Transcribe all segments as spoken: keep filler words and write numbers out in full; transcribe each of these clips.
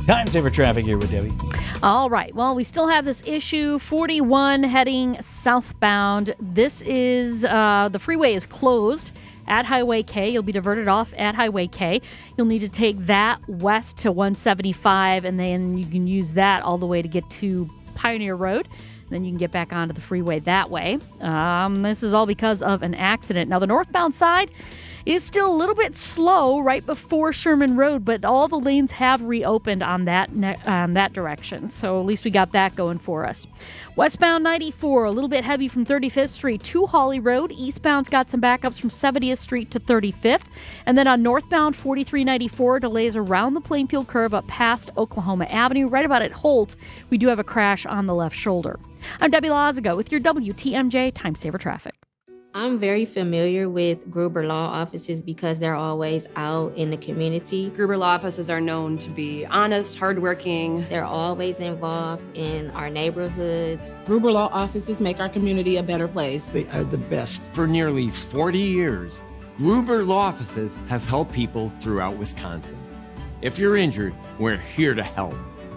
Time saver traffic here with Debbie. All right. Well, we still have this issue forty-one heading southbound. This is uh, the freeway is closed at Highway K. You'll be diverted off at Highway K. You'll need to take that west to one seventy-five, and then you can use that all the way to get to Pioneer Road. Then you can get back onto the freeway that way. Um, this is all because of an accident. Now, the northbound side is still a little bit slow right before Sherman Road, but all the lanes have reopened on that ne- um, that direction. So at least we got that going for us. Westbound ninety-four, a little bit heavy from thirty-fifth Street to Hawley Road. Eastbound's got some backups from seventieth Street to thirty-fifth. And then on northbound forty-three ninety-four, delays around the Plainfield curve up past Oklahoma Avenue. Right about at Holt, we do have a crash on the left shoulder. I'm Debbie Lazago with your W T M J Time Saver Traffic. I'm very familiar with Gruber Law Offices because they're always out in the community. Gruber Law Offices are known to be honest, hardworking. They're always involved in our neighborhoods. Gruber Law Offices make our community a better place. They are the best. For nearly forty years, Gruber Law Offices has helped people throughout Wisconsin. If you're injured, we're here to help.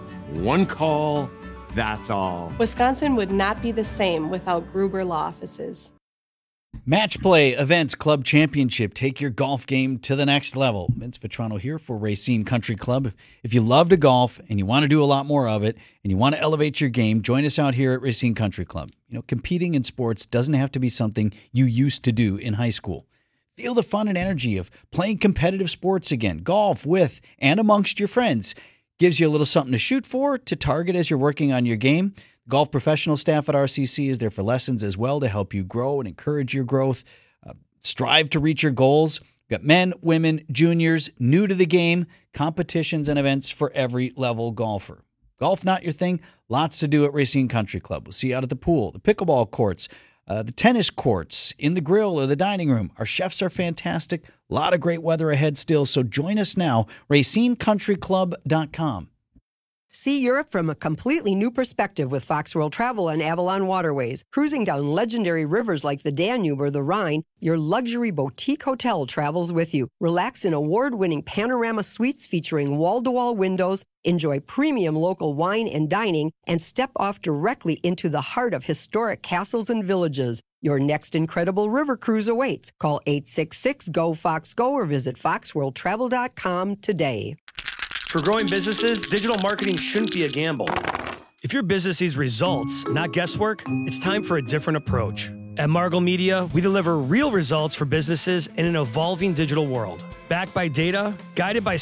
One call, that's all. Wisconsin would not be the same without Gruber Law Offices. Match Play Events Club Championship. Take your golf game to the next level. Vince Vitrano here for Racine Country Club. If you love to golf and you want to do a lot more of it and you want to elevate your game, join us out here at Racine Country Club. You know, competing in sports doesn't have to be something you used to do in high school. Feel the fun and energy of playing competitive sports again. Golf with and amongst your friends gives you a little something to shoot for, to target as you're working on your game. Golf professional staff at R C C is there for lessons as well to help you grow and encourage your growth. Uh, strive to reach your goals. We've got men, women, juniors, new to the game, competitions and events for every level golfer. Golf not your thing? Lots to do at Racine Country Club. We'll see you out at the pool, the pickleball courts, uh, the tennis courts, in the grill or the dining room. Our chefs are fantastic. A lot of great weather ahead still, so join us now, racine country club dot com. See Europe from a completely new perspective with Fox World Travel and Avalon Waterways. Cruising down legendary rivers like the Danube or the Rhine, your luxury boutique hotel travels with you. Relax in award-winning panorama suites featuring wall-to-wall windows, enjoy premium local wine and dining, and step off directly into the heart of historic castles and villages. Your next incredible river cruise awaits. Call eight six six, G O, FOX, GO or visit fox world travel dot com today. For growing businesses, digital marketing shouldn't be a gamble. If your business needs results, not guesswork, it's time for a different approach. At Margle Media, we deliver real results for businesses in an evolving digital world. Backed by data, guided by